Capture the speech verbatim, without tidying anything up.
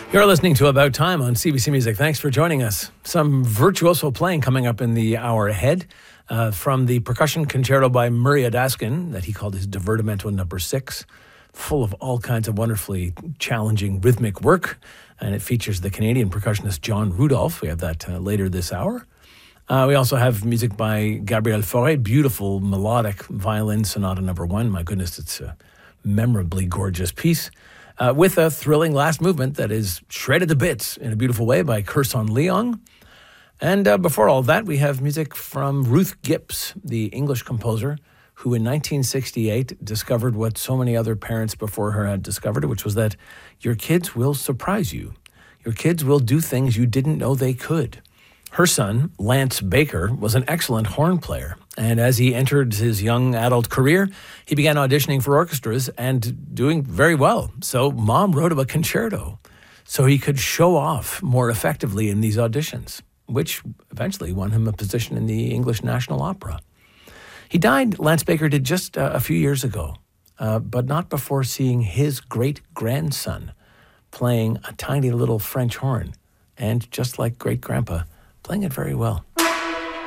You're listening to About Time on C B C Music. Thanks for joining us. Some virtuoso playing coming up in the hour ahead. Uh, from the percussion concerto by Murray Adaskin that he called his Divertimento number six, full of all kinds of wonderfully challenging rhythmic work. And it features the Canadian percussionist John Rudolph. We have that uh, later this hour. Uh, we also have music by Gabriel Fauré, beautiful melodic violin sonata number one. My goodness, it's a memorably gorgeous piece. Uh, with a thrilling last movement that is shredded to bits in a beautiful way by Kirsan Leong. And uh, before all that, we have music from Ruth Gibbs, the English composer, who in nineteen sixty-eight discovered what so many other parents before her had discovered, which was that your kids will surprise you. Your kids will do things you didn't know they could. Her son, Lance Baker, was an excellent horn player. And as he entered his young adult career, he began auditioning for orchestras and doing very well. So Mom wrote him a concerto so he could show off more effectively in these auditions, which eventually won him a position in the English National Opera. He died, Lance Baker did, just uh, a few years ago, uh, but not before seeing his great-grandson playing a tiny little French horn, and just like great-grandpa, playing it very well.